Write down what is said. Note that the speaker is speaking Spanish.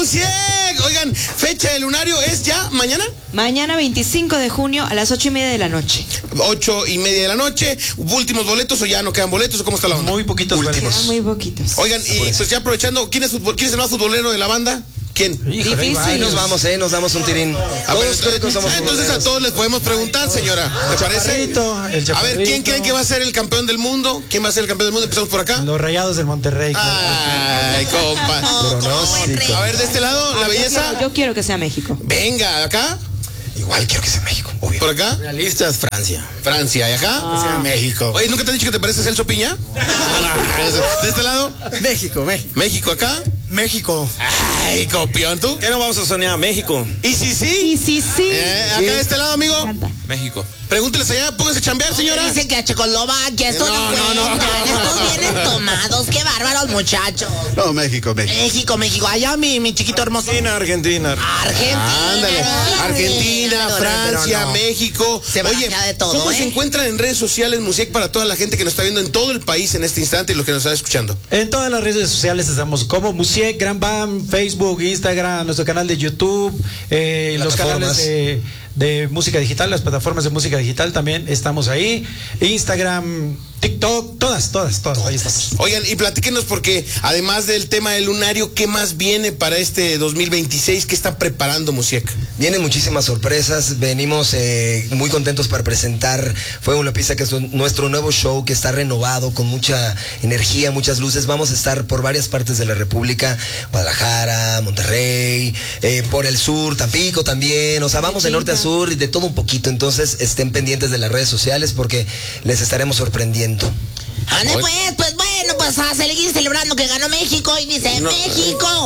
Musiek! Oigan, fecha del lunario es ya mañana. Mañana 25 de junio a las 8:30 de la noche. 8:30 de la noche. ¿Últimos boletos o ya no quedan boletos o cómo está la onda? Muy poquitos boletos. Muy poquitos. Oigan, y pues ya aprovechando, ¿quién es el más futbolero de la banda? ¿Quién? Híjole, Difícil. ahí nos vamos, nos damos un tirín. Entonces a todos les podemos preguntar, señora. ¿Te parece? A ver, ¿quién creen que va a ser el campeón del mundo? ¿Quién va a ser el campeón del mundo? Empezamos por acá. Los Rayados del Monterrey. Ay, compa. A ver, de este lado, la belleza. Yo quiero que sea México. Venga, acá. Igual quiero que sea México, obvio. ¿Por acá? Realistas, Francia. Francia. ¿Y acá? México. Oye, ¿nunca te han dicho que te pareces Celso Piña? ¿De este lado? México. ¿México acá? México. Ay, copión, ¿tú? ¿Qué no vamos a soñar? México. ¿Y si sí? Sí. Acá de este lado, amigo. encanta. México. Pregúnteles allá, pónganse a chambear, señora. Dicen que a Checoslovaquia, esto no cuentan, estos vienen tomados, qué bárbaros muchachos. No, México. México, allá mi chiquito hermoso. Argentina. Ándale. Argentina, Francia, Pero no. México. Se Oye, baraja de todo, ¿cómo se encuentran en redes sociales, Musiek, para toda la gente que nos está viendo en todo el país en este instante y los que nos están escuchando? En todas las redes sociales estamos como Musiek, Gran Bam, Facebook, Instagram, nuestro canal de YouTube, los canales de música digital, las plataformas de música digital también estamos ahí, Instagram, TikTok, todas, ahí estamos. Oigan, y platíquenos porque además del tema del lunario, ¿qué más viene para este 2026? ¿Qué está preparando Musiek? Vienen muchísimas sorpresas, venimos muy contentos para presentar Fuego en la Pista, que es nuestro nuevo show que está renovado, con mucha energía, muchas luces. Vamos a estar por varias partes de la República, Guadalajara, Monterrey, por el sur, Tampico también, o sea, vamos de norte a sur y de todo un poquito, entonces estén pendientes de las redes sociales porque les estaremos sorprendiendo. Ande pues bueno, pues a seguir celebrando que ganó México y dice México.